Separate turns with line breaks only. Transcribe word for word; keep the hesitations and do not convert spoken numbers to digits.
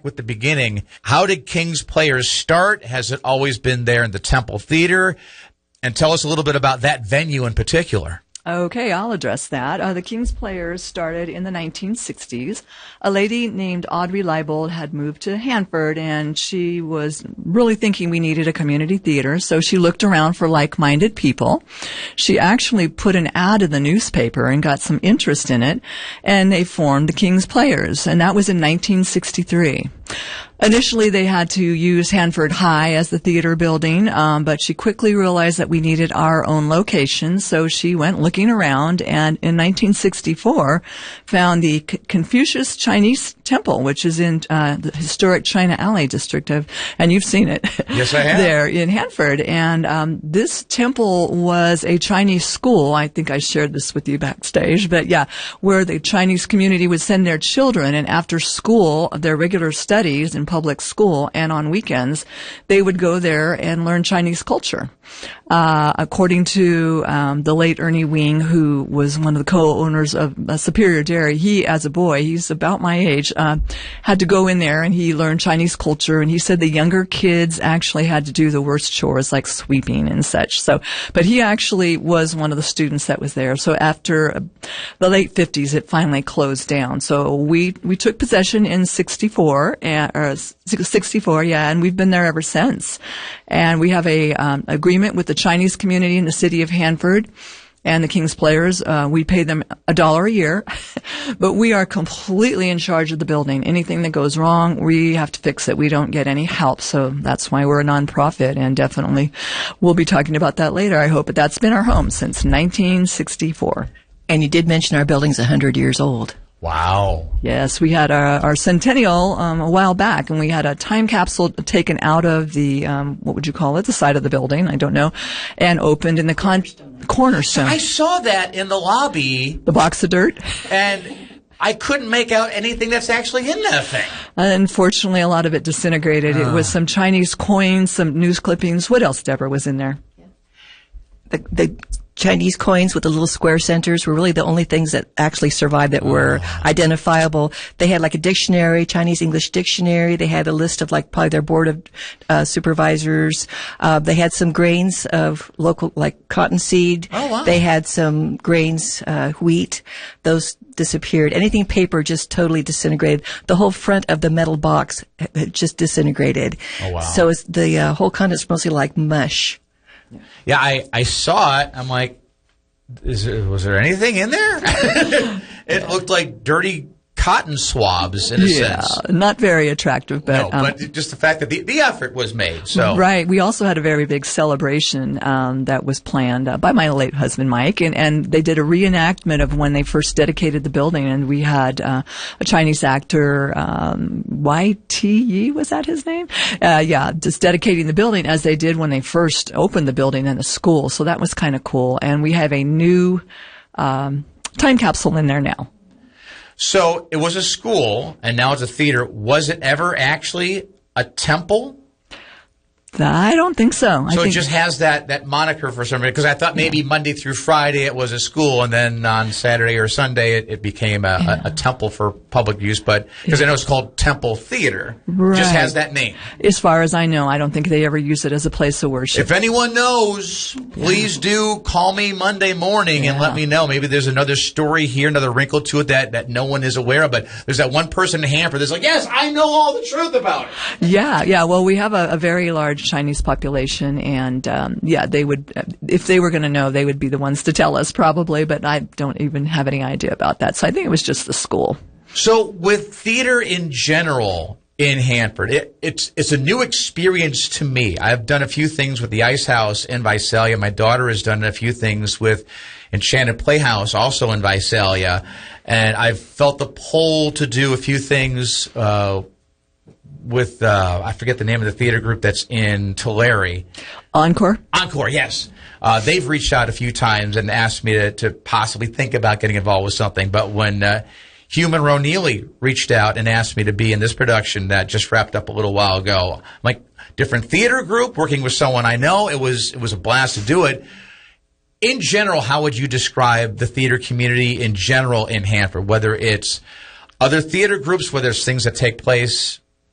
with the beginning. How did King's Players start? Has it always been there in the Temple Theater? And tell us a little bit about that venue in particular.
Okay, I'll address that. Uh, the King's Players started in the nineteen sixties. A lady named Audrey Leibold had moved to Hanford, and she was really thinking we needed a community theater, so she looked around for like-minded people. She actually put an ad in the newspaper and got some interest in it, and they formed the King's Players, and that was in nineteen sixty-three. Initially, they had to use Hanford High as the theater building, um, but she quickly realized that we needed our own location, so she went looking around, and in nineteen sixty-four found the C- Confucius Chinese Temple, which is in uh, the historic China Alley district of, and you've seen it.
Yes, I have.
There in Hanford. And um, this temple was a Chinese school. I think I shared this with you backstage, but yeah, where the Chinese community would send their children, and after school, their regular studies in public school, and on weekends, they would go there and learn Chinese culture. Uh, according to um, the late Ernie Wing, who was one of the co-owners of uh, Superior Dairy, he, as a boy, he's about my age, uh, had to go in there and he learned Chinese culture. And he said the younger kids actually had to do the worst chores like sweeping and such. So, but he actually was one of the students that was there. So after uh, the late fifties, it finally closed down. So we we took possession in sixty-four, and, or sixty-four, yeah, and we've been there ever since. And we have a um, agreement with the Chinese community in the city of Hanford and the King's Players. Uh, we pay them a dollar a year, but we are completely in charge of the building. Anything that goes wrong, we have to fix it. We don't get any help, so that's why we're a nonprofit, and definitely we'll be talking about that later, I hope. But that's been our home since nineteen sixty-four.
And you did mention our building's one hundred years old.
Wow.
Yes, we had our, our centennial um, a while back, and we had a time capsule taken out of the, um, what would you call it, the side of the building, I don't know, and opened in the con- cornerstone.
I saw that in the lobby.
The box of dirt?
And I couldn't make out anything that's actually in that thing.
Unfortunately, a lot of it disintegrated.
Oh.
It was some Chinese coins, some news clippings. What else, Deborah, was in there?
The, the Chinese coins with the little square centers were really the only things that actually survived that were
oh.
identifiable. They had like a dictionary, Chinese English dictionary. They had a list of like probably their board of uh, supervisors. Uh, they had some grains of local, like cottonseed.
Oh, wow.
They had some grains, uh, wheat. Those disappeared. Anything paper just totally disintegrated. The whole front of the metal box had just disintegrated.
Oh, wow.
So it's, the uh, whole content's mostly like mush.
Yeah, I, I saw it. I'm like, is there, was there anything in there? It looked like dirty cotton swabs in a
yeah,
sense.
Not very attractive, but...
No,
um,
but just the fact that the, the effort was made. So
Right. We also had a very big celebration um, that was planned uh, by my late husband, Mike, and, and they did a reenactment of when they first dedicated the building, and we had uh, a Chinese actor, um, Y T Yi, was that his name? Uh, yeah, just dedicating the building as they did when they first opened the building in the school. So that was kind of cool. And we have a new um, time capsule in there now.
So it was a school, and now it's a theater. Was it ever actually a temple?
I don't think so. I
So
think
it just has that, that moniker for some reason. Because I thought maybe Monday through Friday it was a school, and then on Saturday or Sunday it, it became a,
Yeah.
a, a temple for public use. But because I know it's called Temple Theater,
Right.
it just has that name.
As far as I know, I don't think they ever use it as a place of worship.
If anyone knows, please do call me Monday morning and
Yeah.
let me know. Maybe there's another story here, another wrinkle to it that, that no one is aware of. But there's that one person in Hanford that's like, yes, I know all the truth about it.
Yeah, yeah. Well, we have a, a very large Chinese population, and um, yeah, they would, if they were going to know, they would be the ones to tell us probably. But I don't even have any idea about that. So I think it was just the school.
So with theater in general in Hanford, it, it's it's a new experience to me. I've done a few things with the Ice House in Visalia. My daughter has done a few things with Enchanted Playhouse, also in Visalia, and I've felt the pull to do a few things uh, with uh, I forget the name of the theater group that's in Tulare.
Encore?
Encore, yes. Uh, they've reached out a few times and asked me to, to possibly think about getting involved with something. But when uh, Hugh Monroe Neely reached out and asked me to be in this production that just wrapped up a little while ago, I'm like, different theater group, working with someone I know, it was it was a blast to do it. In general, how would you describe the theater community in general in Hanford, whether it's other theater groups, whether it's things that take place